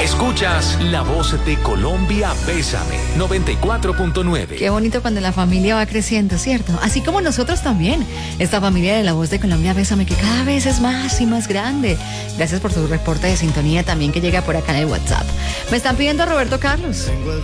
Escuchas La Voz de Colombia, Bésame, 94.9. Qué bonito cuando la familia va creciendo, ¿cierto? Así como nosotros también. Esta familia de La Voz de Colombia, Bésame, que cada vez es más y más grande. Gracias por tu reporte de sintonía también que llega por acá en el WhatsApp. Me están pidiendo a Roberto Carlos.